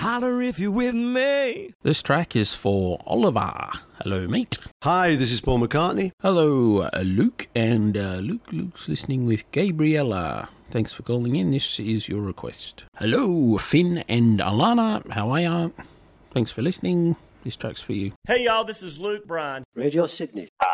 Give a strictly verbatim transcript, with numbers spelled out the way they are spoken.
Holler if you're with me. This track is for Oliver. Hello, mate. Hi, this is Paul McCartney. Hello, uh, Luke. And uh, Luke, Luke's listening with Gabriella. Thanks for calling in. This is your request. Hello, Finn and Alana. How are ya? Thanks for listening. This track's for you. Hey, y'all, this is Luke Bryan. Radio Sydney.